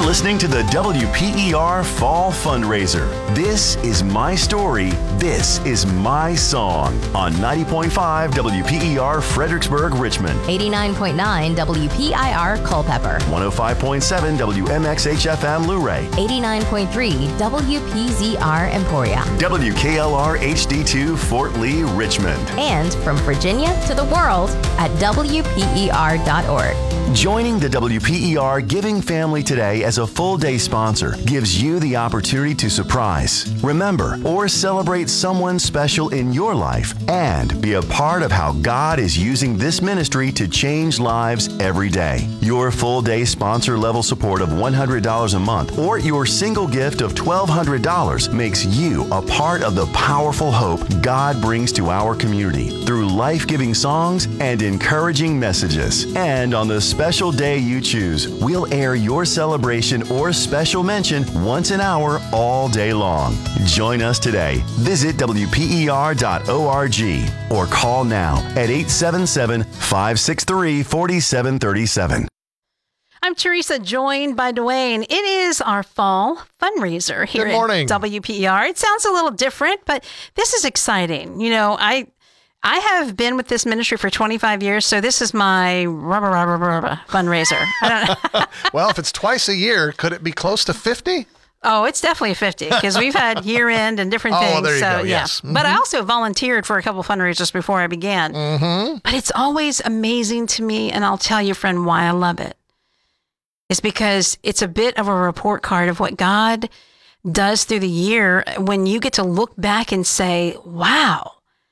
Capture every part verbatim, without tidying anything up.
listening to the W P E R Fall Fundraiser. This is my story. This is my song on ninety point five W P E R Fredericksburg, Richmond. eighty-nine point nine W P I R Culpeper. one oh five point seven W M X H F M Luray. eighty-nine point three W P Z R Emporia. W K L R H D two Fort Lee, Richmond. And from Virginia to the world at W P E R dot org. Joining the W P E R Giving Family today as a full-day sponsor gives you the opportunity to surprise, remember, or celebrate someone special in your life and be a part of how God is using this ministry to change lives every day. Your full-day sponsor level support of one hundred dollars a month or your single gift of twelve hundred dollars makes you a part of the powerful hope God brings to our community through life-giving songs and encouraging messages. And on the special day you choose, we'll air your celebration or special mention once an hour all day long. Join us today. Visit W P E R dot org or call now at eight seven seven, five six three, four seven three seven. I'm Teresa, joined by Dwayne. It is our fall fundraiser here Good morning. at W P E R. It sounds a little different, but this is exciting. You know, I I have been with this ministry for twenty-five years, so this is my rubber, rubber, rubber fundraiser. I don't know. Well, if it's twice a year, could it be close to fifty? Oh, it's definitely fifty because we've had year end and different Oh, things. well, there you so, go, yeah. yes. Mm-hmm. But I also volunteered for a couple fundraisers before I began. Mm-hmm. But it's always amazing to me, and I'll tell you, friend, why I love it. It's because it's a bit of a report card of what God does through the year when you get to look back and say, wow,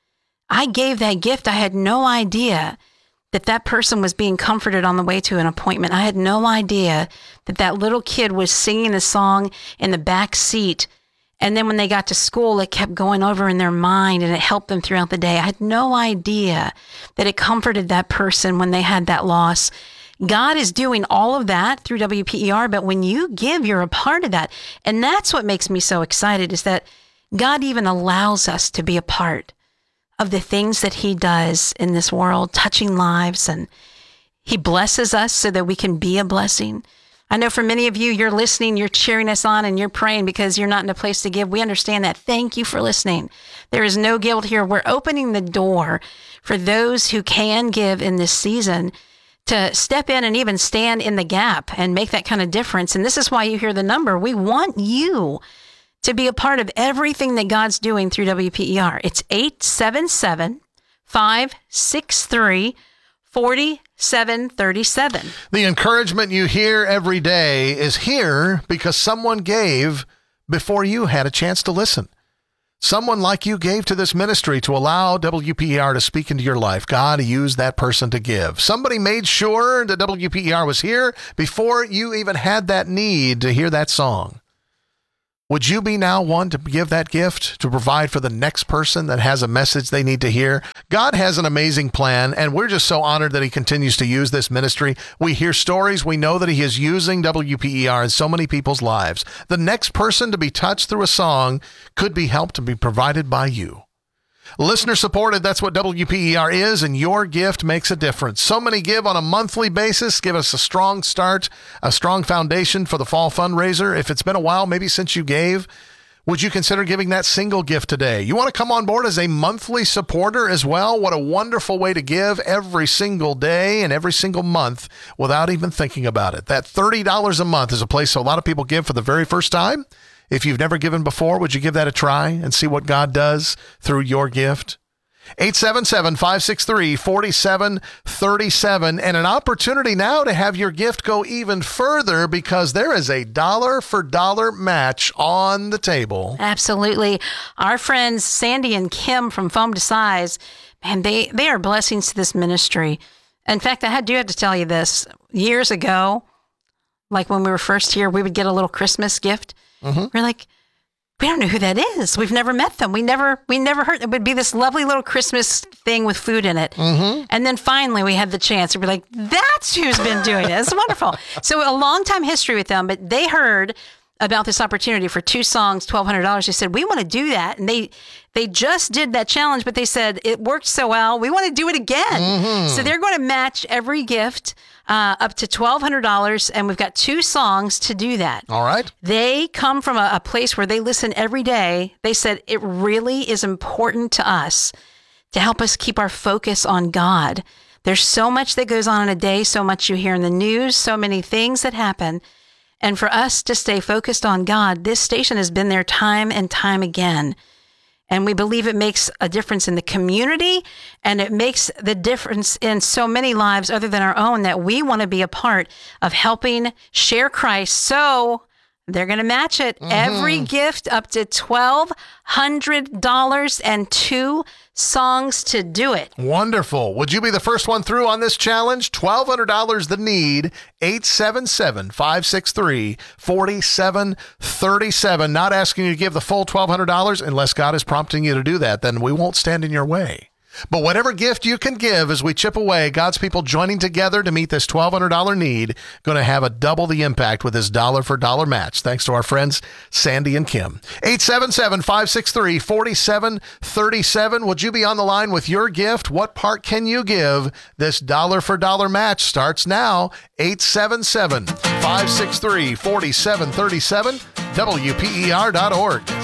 I gave that gift. I had no idea that that person was being comforted on the way to an appointment. I had no idea that that little kid was singing a song in the back seat. And then when they got to school, it kept going over in their mind and it helped them throughout the day. I had no idea that it comforted that person when they had that loss. God is doing all of that through W P E R, but when you give, you're a part of that. And that's what makes me so excited is that God even allows us to be a part of the things that he does in this world, touching lives, and he blesses us so that we can be a blessing. I know for many of you, you're listening, you're cheering us on, and you're praying because you're not in a place to give. We understand that. Thank you for listening. There is no guilt here. We're opening the door for those who can give in this season to step in and even stand in the gap and make that kind of difference. And this is why you hear the number. We want you to be a part of everything that God's doing through W P E R. It's eight seven seven, five six three, four seven three seven. The encouragement you hear every day is here because someone gave before you had a chance to listen. Someone like you gave to this ministry to allow W P E R to speak into your life. God used that person to give. Somebody made sure that W P E R was here before you even had that need to hear that song. Would you be now one to give that gift to provide for the next person that has a message they need to hear? God has an amazing plan, and we're just so honored that he continues to use this ministry. We hear stories. We know that he is using W P E R in so many people's lives. The next person to be touched through a song could be helped to be provided by you. Listener supported, that's what W P E R is, and your gift makes a difference. So many give on a monthly basis. Give us a strong start, a strong foundation for the fall fundraiser. If it's been a while, maybe since you gave, would you consider giving that single gift today? You want to come on board as a monthly supporter as well? What a wonderful way to give every single day and every single month without even thinking about it. That thirty dollars a month is a place a lot of people give for the very first time. If you've never given before, would you give that a try and see what God does through your gift? eight seven seven, five six three, four seven three seven, and an opportunity now to have your gift go even further because there is a dollar for dollar match on the table. Absolutely. Our friends Sandy and Kim from Foam to Size, man, they, they are blessings to this ministry. In fact, I had, do have to tell you this. Years ago, like when we were first here, we would get a little Christmas gift. Mm-hmm. We're like, we don't know who that is. We've never met them. We never, we never heard. It would be this lovely little Christmas thing with food in it. Mm-hmm. And then finally we had the chance to be like, that's who's been doing it. It's wonderful. So a long time history with them, but they heard about this opportunity for two songs, twelve hundred dollars. They said, we want to do that. And they they just did that challenge, but they said it worked so well, we want to do it again. Mm-hmm. So they're going to match every gift uh, up to twelve hundred dollars, and we've got two songs to do that. All right. They come from a, a place where they listen every day. They said it really is important to us to help us keep our focus on God. There's so much that goes on in a day, so much you hear in the news, so many things that happen. And for us to stay focused on God, this station has been there time and time again. And we believe it makes a difference in the community, and it makes the difference in so many lives other than our own, that we want to be a part of helping share Christ. So they're going to match it. Mm-hmm. Every gift up to twelve hundred dollars and two songs to do it. Wonderful. Would you be the first one through on this challenge? twelve hundred dollars the need. eight seven seven, five six three, four seven three seven. Not asking you to give the full twelve hundred dollars unless God is prompting you to do that. Then we won't stand in your way. But whatever gift you can give as we chip away, God's people joining together to meet this twelve hundred dollars need, going to have a double the impact with this dollar for dollar match. Thanks to our friends, Sandy and Kim. eight seven seven, five six three, four seven three seven. Would you be on the line with your gift? What part can you give? This dollar for dollar match starts now. eight seven seven, five six three, four seven three seven, W P E R dot org.